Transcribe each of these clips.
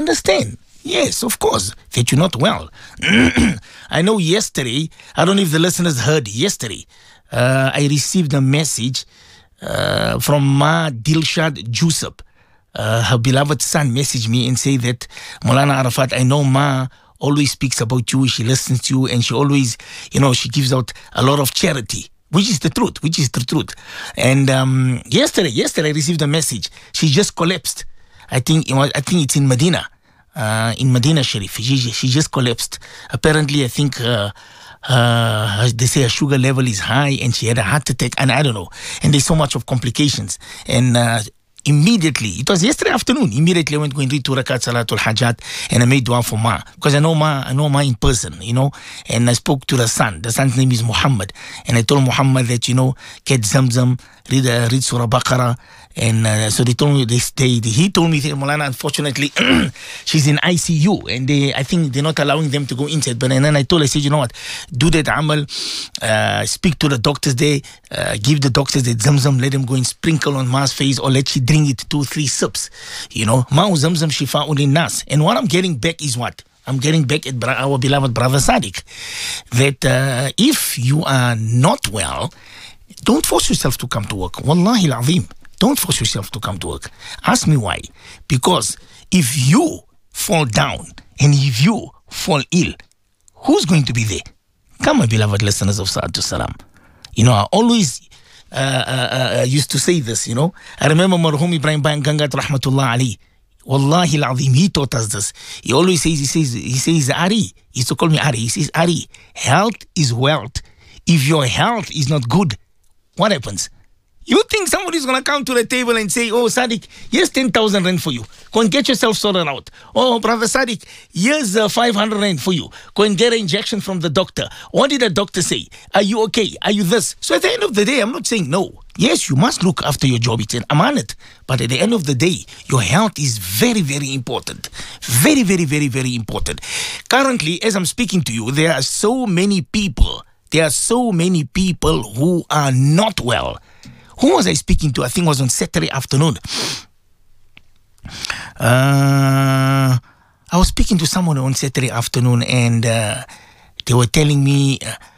understand. Yes, of course, that you're not well. I know yesterday, I don't know if the listeners heard yesterday, I received a message from Ma Dilshad Jusub. Her beloved son messaged me and say that, Maulana Arafat, I know Ma always speaks about you, she listens to you, and she always, she gives out a lot of charity, which is the truth. And yesterday I received a message. She just collapsed. I think it's in Medina. In Medina Sharif. She just collapsed. Apparently, I think they say her sugar level is high and she had a heart attack, and I don't know. And there's so much of complications. And immediately, it was yesterday afternoon, immediately I went to read 2 rakat Salatul Hajat and I made dua for Ma. Because I know Ma in person, and I spoke to the son. The son's name is Muhammad. And I told Muhammad that, get Zamzam, read Surah Baqarah. And so they told me, he told me, Maulana, unfortunately, she's in ICU. And I think they're not allowing them to go inside. But and then I said, you know what, do that amal, speak to the doctors there, give the doctors the Zamzam, let them go and sprinkle on Ma's face, or let she drink it 2-3 sips. Ma'u Zamzam shifa'un linnas. And what I'm getting back is what? I'm getting back at our beloved brother Sadiq. That if you are not well, don't force yourself to come to work. Wallahi al-azim. Don't force yourself to come to work. Ask me why. Because if you fall down and if you fall ill, who's going to be there? Come, my beloved listeners of Sa'atul Salam. I always used to say this, I remember Marhum Ibrahim Bayan Gangat Rahmatullah Ali. Wallahi al-azim, he taught us this. He always says, he says, Ari. He used to call me Ari. He says, Ari, health is wealth. If your health is not good, what happens? You think somebody's going to come to the table and say, oh, Sadiq, here's 10,000 rand for you. Go and get yourself sorted out. Oh, brother Sadiq, here's 500 rand for you. Go and get an injection from the doctor. What did the doctor say? Are you okay? Are you this? So at the end of the day, I'm not saying no. Yes, you must look after your job. It's an amanat. But at the end of the day, your health is very, very important. Very, very, very, very important. Currently, as I'm speaking to you, there are so many people who are not well. Who was I speaking to? I think it was on Saturday afternoon. I was speaking to someone on Saturday afternoon, and they were telling me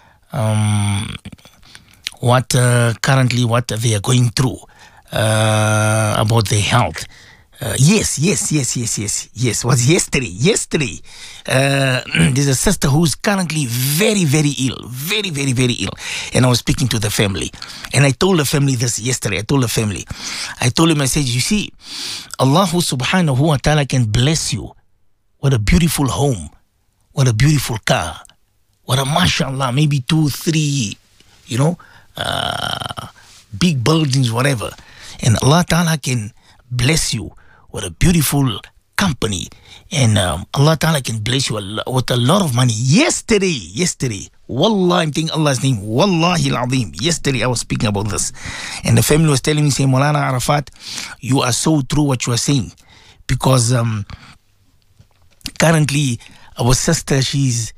what they are going through about their health. Yes. It was yesterday. There's a sister who's currently very, very ill. Very, very, very ill. And I was speaking to the family. And I told the family this yesterday. I told him, I said, you see, Allah subhanahu wa ta'ala can bless you with a beautiful home, with a beautiful car, with a mashallah, maybe 2, 3, big buildings, whatever. And Allah ta'ala can bless you with a beautiful company, and Allah Ta'ala can bless you with a lot of money. Yesterday, Wallah, I'm taking Allah's name, Wallahi al-Azim. Yesterday I was speaking about this, and the family was telling me, saying, Maulana Arafat, you are so true what you are saying, because currently our sister, she's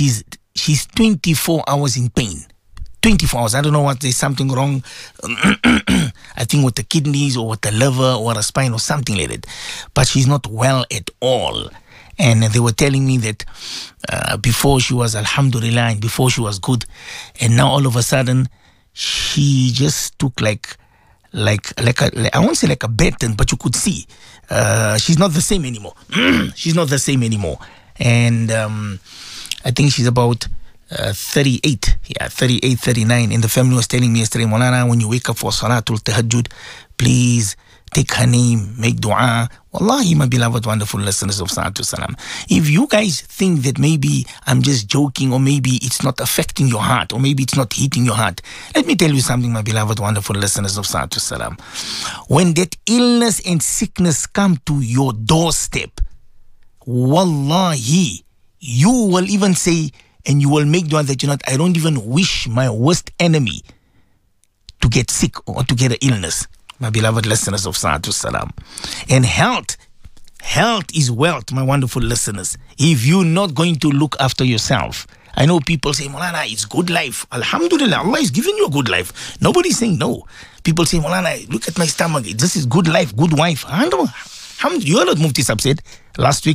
24 hours in pain. 24 hours. I don't know what, there's something wrong. I think with the kidneys or with the liver or the spine or something like that. But she's not well at all. And they were telling me that before she was alhamdulillah, and before she was good. And now all of a sudden, she just took like I won't say like a baton, but you could see she's not the same anymore. She's not the same anymore. And I think she's about 38, 39. And the family was telling me yesterday, Maulana, when you wake up for Salatul Tahajjud, please take her name, make dua. Wallahi, my beloved, wonderful listeners of Salatul Salam. If you guys think that maybe I'm just joking, or maybe it's not affecting your heart, or maybe it's not hitting your heart, let me tell you something, my beloved, wonderful listeners of Salatul Salam. When that illness and sickness come to your doorstep, Wallahi, you will even say, and you will make dua that, I don't even wish my worst enemy to get sick or to get an illness. My beloved listeners of Salatul Salam. And health is wealth, my wonderful listeners. If you're not going to look after yourself, I know people say, Maulana, it's good life. Alhamdulillah, Allah is giving you a good life. Nobody's saying no. People say, Maulana, look at my stomach. This is good life, good wife. You heard what Mufti Sahib said last week.